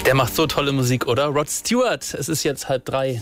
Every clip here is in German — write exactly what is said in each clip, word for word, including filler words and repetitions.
Der macht so tolle Musik, oder? Rod Stewart, es ist jetzt halb drei.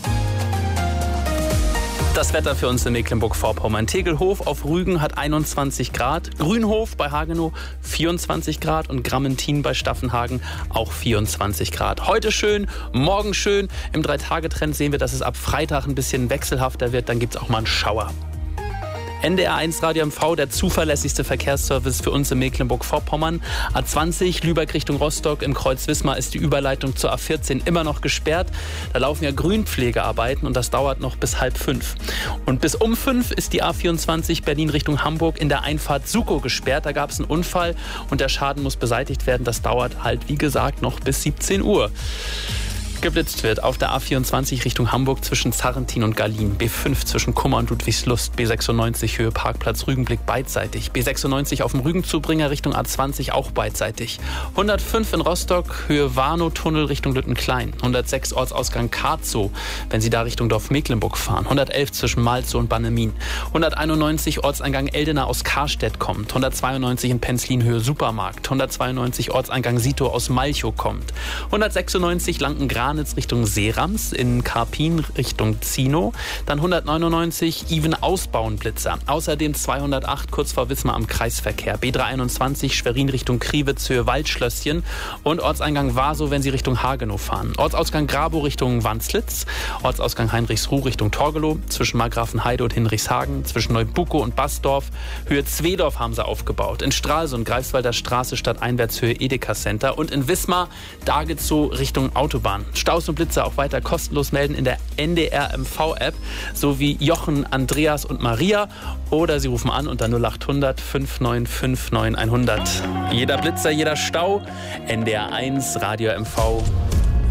Das Wetter für uns in Mecklenburg-Vorpommern. Tegelhof auf Rügen hat einundzwanzig Grad, Grünhof bei Hagenow vierundzwanzig Grad und Grammentin bei Staffenhagen auch vierundzwanzig Grad. Heute schön, morgen schön. Im Drei-Tage-Trend sehen wir, dass es ab Freitag ein bisschen wechselhafter wird. Dann gibt es auch mal einen Schauer. N D R eins Radio M V, der zuverlässigste Verkehrsservice für uns in Mecklenburg-Vorpommern. A zwanzig, Lübeck Richtung Rostock, im Kreuz Wismar ist die Überleitung zur A vierzehn immer noch gesperrt. Da laufen ja Grünpflegearbeiten und das dauert noch bis halb fünf. Und bis um fünf ist die A vierundzwanzig Berlin Richtung Hamburg in der Einfahrt Sukow gesperrt. Da gab es einen Unfall und der Schaden muss beseitigt werden. Das dauert halt, wie gesagt, noch bis siebzehn Uhr. Geblitzt wird auf der A vierundzwanzig Richtung Hamburg zwischen Zarrentin und Gallien, B fünf zwischen Kummer und Ludwigslust, B sechsundneunzig Höhe Parkplatz Rügenblick beidseitig, B sechsundneunzig auf dem Rügenzubringer Richtung A zwanzig auch beidseitig, hundertfünf in Rostock Höhe Warnow-Tunnel Richtung Lüttenklein, hundertsechs Ortsausgang Karzow, wenn Sie da Richtung Dorf Mecklenburg fahren, hundertelf zwischen Malzow und Bannemin, hunderteinundneunzig Ortseingang Eldena aus Karstedt kommt, hundertzweiundneunzig in Penzlin Höhe Supermarkt, hundertzweiundneunzig Ortseingang Sito aus Malchow kommt, hundertsechsundneunzig Lanken-Gran Richtung Seerams, in Karpin Richtung Zino, dann hundertneunundneunzig Even ausbauen Blitzer, außerdem zweihundertacht kurz vor Wismar am Kreisverkehr, B dreihunderteinundzwanzig Schwerin Richtung Kriwitz Höhe Waldschlösschen und Ortseingang Wasow, wenn Sie Richtung Hagenow fahren, Ortsausgang Grabow Richtung Wanslitz, Ortsausgang Heinrichsruh Richtung Torgelow, zwischen Markgrafenheide und Hinrichshagen, zwischen Neubukow und Basdorf, Höhe Zwedorf haben sie aufgebaut, in Stralsund Greifswalder Straße stadteinwärts Höhe Edeka Center und in Wismar Dagezow Richtung Autobahn. Staus und Blitzer auch weiter kostenlos melden in der N D R M V-App, sowie Jochen, Andreas und Maria. Oder Sie rufen an unter null achthundert fünf neun fünf neun hundert. Jeder Blitzer, jeder Stau. N D R eins Radio M V.